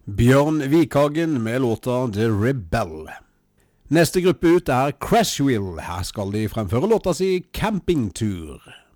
Bjørn Vikhagen med låta The Rebel. Neste gruppe ut er Crashwheel. Her skal de fremføre låta si Camping Tour.